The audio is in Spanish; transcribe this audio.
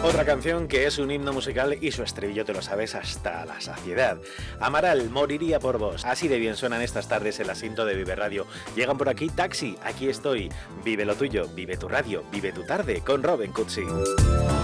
Otra canción que es un himno musical y su estribillo te lo sabes hasta la saciedad. Amaral, moriría por vos. Así de bien suenan estas tardes el asiento de Vive Radio. Llegan por aquí Taxi, aquí estoy. Vive lo tuyo, vive tu radio, vive tu tarde con Robin Cutsi.